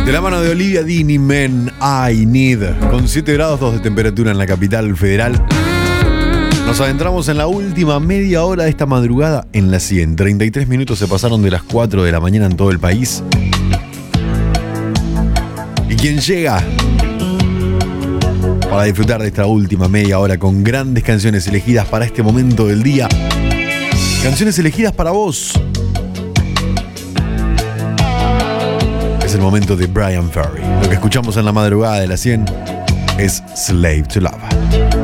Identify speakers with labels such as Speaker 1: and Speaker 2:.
Speaker 1: De la mano de Olivia Dini, Men I Need. Con 7 grados 2 de temperatura en la capital federal. Nos adentramos en la última media hora de esta madrugada en la 100. 33 minutos se pasaron de las 4 de la mañana en todo el país. Y quien llega para disfrutar de esta última media hora con grandes canciones elegidas para este momento del día. Canciones elegidas para vos. Es el momento de Bryan Ferry. Lo que escuchamos en la madrugada de la 100 es Slave to Love.